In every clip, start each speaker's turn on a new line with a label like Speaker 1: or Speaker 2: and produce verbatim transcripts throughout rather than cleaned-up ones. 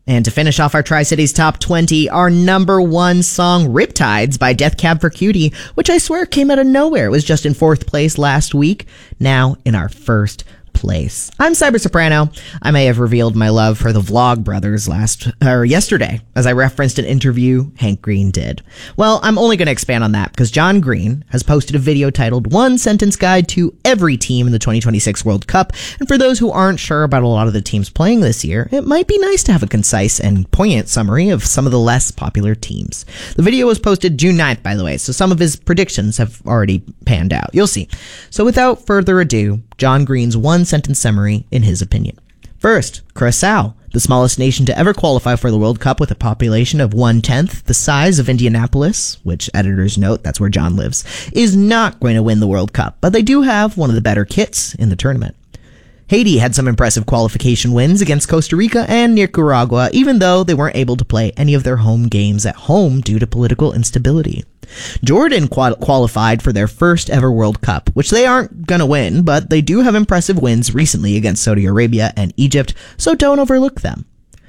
Speaker 1: And to finish off our Tri-Cities Top twenty, our number one song, Riptides by Death Cab for Cutie, which I swear came out of nowhere. It was just in fourth place last week, now in our first place. I'm Cyber Soprano. I may have revealed my love for the Vlog Brothers last or yesterday, as I referenced an interview Hank Green did. Well, I'm only going to expand on that because John Green has posted a video titled One Sentence Guide to Every Team in the twenty twenty-six World Cup. And for those who aren't sure about a lot of the teams playing this year, it might be nice to have a concise and poignant summary of some of the less popular teams. The video was posted June ninth, by the way, so some of his predictions have already panned out. You'll see. So without further ado, John Green's one-sentence summary in his opinion. First, Curaçao, the smallest nation to ever qualify for the World Cup with a population of one-tenth the size of Indianapolis, which editors note that's where John lives, is not going to win the World Cup, but they do have one of the better kits in the tournament. Haiti had some impressive qualification wins against Costa Rica and Nicaragua, even though they weren't able to play any of their home games at home due to political instability. Jordan qual- qualified for their first ever World Cup, which they aren't gonna win, but they do have impressive wins recently against Saudi Arabia and Egypt, so don't overlook them.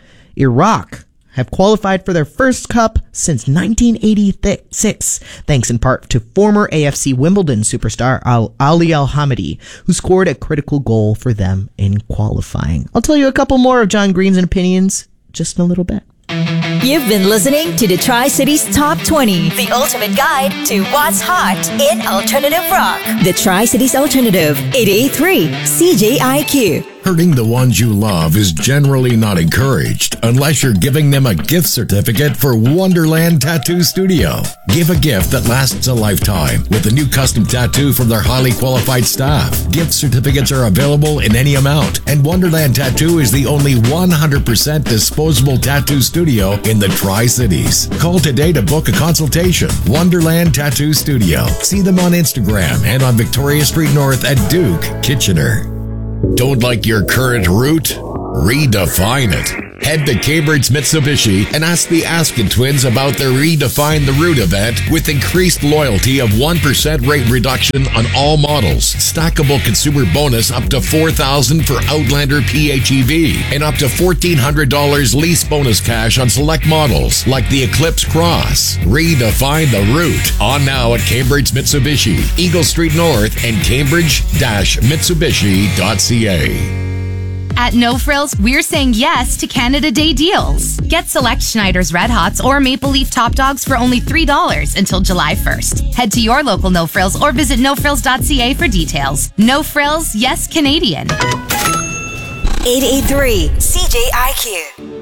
Speaker 1: Iraq have qualified for their first cup since nineteen eighty-six, thanks in part to former A F C Wimbledon superstar Al- Ali Al-Hamidi, who scored a critical goal for them in qualifying. I'll tell you a couple more of John Green's opinions just in a little bit.
Speaker 2: You've been listening to the Tri-Cities Top twenty, the ultimate guide to what's hot in alternative rock. The Tri-Cities Alternative, eight eighty-three C J I Q.
Speaker 3: Hurting the ones you love is generally not encouraged unless you're giving them a gift certificate for Wonderland Tattoo Studio. Give a gift that lasts a lifetime with a new custom tattoo from their highly qualified staff. Gift certificates are available in any amount, and Wonderland Tattoo is the only one hundred percent disposable tattoo studio in the Tri-Cities. Call today to book a consultation. Wonderland Tattoo Studio. See them on Instagram and on Victoria Street North at Duke, Kitchener. Don't like your current route? Redefine it. Head to Cambridge Mitsubishi and ask the Askin twins about their Redefine the Route event with increased loyalty of one percent rate reduction on all models, stackable consumer bonus up to four thousand dollars for Outlander P H E V, and up to fourteen hundred dollars lease bonus cash on select models like the Eclipse Cross. Redefine the Route. On now at Cambridge Mitsubishi, Eagle Street North and cambridge dash mitsubishi dot c a.
Speaker 4: At No Frills, we're saying yes to Canada Day deals. Get select Schneider's Red Hots or Maple Leaf Top Dogs for only three dollars until July first. Head to your local No Frills or visit no frills dot c a for details. No Frills, yes Canadian.
Speaker 2: eight eighty-three C J I Q.